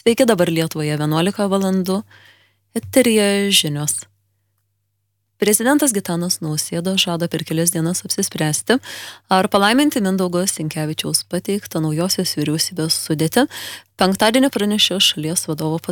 Sveiki, dabar Lietuvoje 11 valandų. Eteryje žinios. Prezidentas Gitanas Nausėda žada per kelias dienas apsispręsti, ar palaiminti Mindaugo Sinkevičiaus pateiktą naujosios vyriausybės sudėtį. Penktadienį pranešė šalies vadovo